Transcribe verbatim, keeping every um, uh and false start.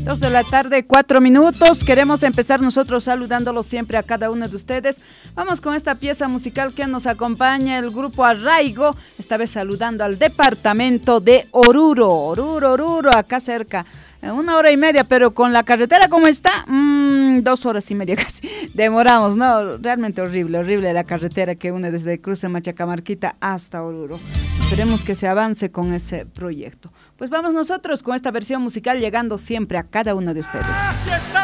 Dos de la tarde, cuatro minutos. Queremos empezar nosotros saludándolos siempre a cada uno de ustedes. Vamos con esta pieza musical que nos acompaña el grupo Arraigo. Esta vez saludando al departamento de Oruro. Oruro, Oruro, acá cerca. Una hora y media, pero con la carretera como está, mmm, dos horas y media casi. Demoramos, ¿no? Realmente horrible, horrible la carretera que une desde Cruce Machacamarquita hasta Oruro. Esperemos que se avance con ese proyecto. Pues vamos nosotros con esta versión musical llegando siempre a cada uno de ustedes.